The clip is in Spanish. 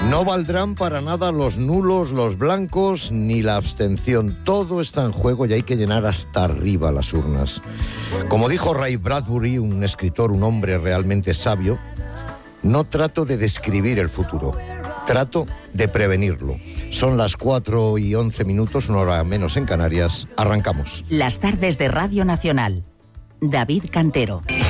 No valdrán para nada los nulos, los blancos, ni la abstención. Todo está en juego y hay que llenar hasta arriba las urnas. Como dijo Ray Bradbury, un escritor, un hombre realmente sabio, no trato de describir el futuro, trato de prevenirlo. Son las 4:11, una hora menos en Canarias. Arrancamos. Las tardes de Radio Nacional. David Cantero.